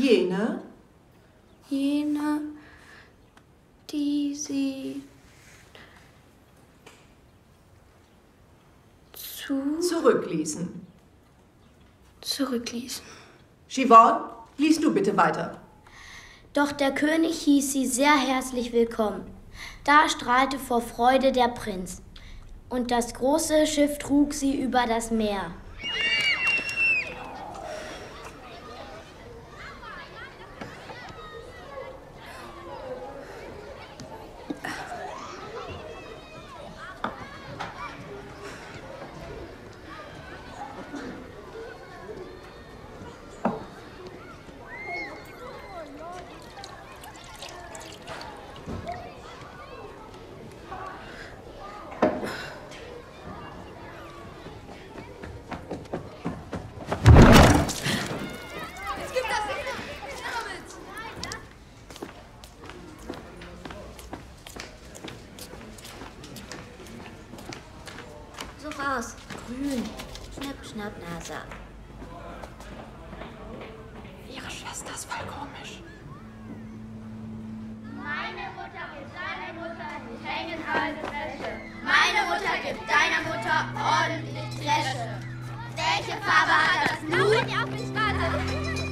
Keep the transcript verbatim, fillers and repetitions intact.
Jene? Jene, die sie zu Zurückließen. Zurückließen. Chivonne, liest du bitte weiter. Doch der König hieß sie sehr herzlich willkommen. Da strahlte vor Freude der Prinz. Und das große Schiff trug sie über das Meer. Raus. Grün. Schnapp, schnapp, Nase. Ihre Schwester ist voll komisch. Meine Mutter gibt deiner Mutter die hängenhalbe Wäsche. Meine Mutter gibt deiner Mutter ordentlich Wäsche. Welche Farbe hat das nun? Auf die Straße.